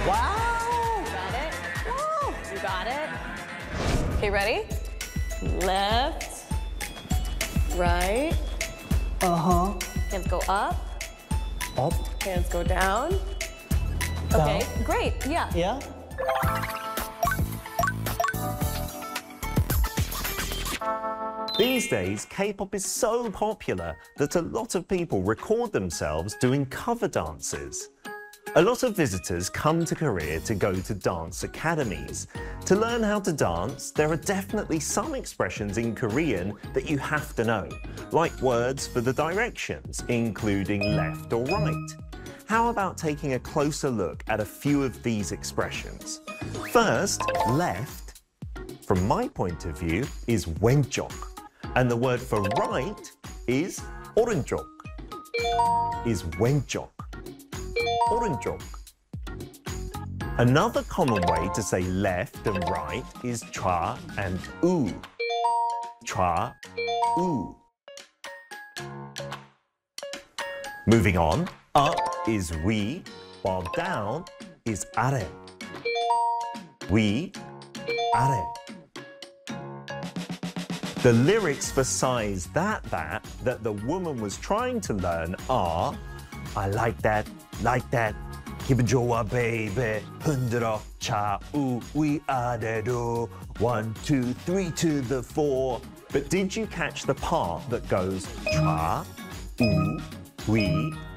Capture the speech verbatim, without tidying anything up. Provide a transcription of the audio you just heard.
Wow! Got it? Wow! You got it? Okay, ready? Left, right. Uh-huh. Hands go up, Up. hands go down. Down. Okay, great, yeah. Yeah? These days, K-pop is so popular that a lot of people record themselves doing cover dances. A lot of visitors come to Korea to go to dance academies. To learn how to dance, there are definitely some expressions in Korean that you have to know, like words for the directions, including left or right. How about taking a closer look at a few of these expressions? First, left, from my point of view, is 왼쪽. And the word for right is 오른쪽. Is 왼쪽. 오른쪽. Another common way to say left and right is 좌 and 우. 좌, 우. Moving on, up is 위, while down is 아래. 위, 아래. The lyrics for Psy's That That that the woman was trying to learn are I like that, like that, 기분 좋아 baby, 흔들어 좌우 위아래로, one, two, three to the four. But did you catch the part that goes 좌우 위